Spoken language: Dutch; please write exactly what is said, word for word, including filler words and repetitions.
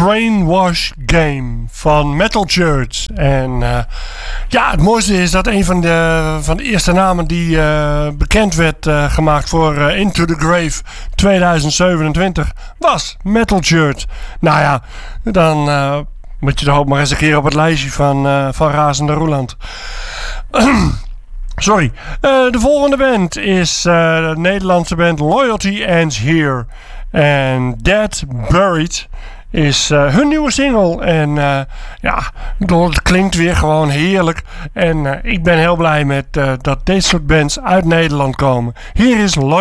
Brainwash Game van Metal Church. En uh, ja, het mooiste is dat een van de, van de eerste namen die uh, bekend werd uh, gemaakt voor uh, Into the Grave tweeduizend zevenentwintig was Metal Church. Nou ja, dan uh, moet je er ook maar eens een keer op het lijstje van, uh, van Razende Roeland. Sorry. Uh, de volgende band is uh, de Nederlandse band Loyalty Ends Here. En Dead Buried is uh, hun nieuwe single. En uh, ja, het klinkt weer gewoon heerlijk. En uh, ik ben heel blij met uh, dat deze soort bands uit Nederland komen. Hier is Loyalty.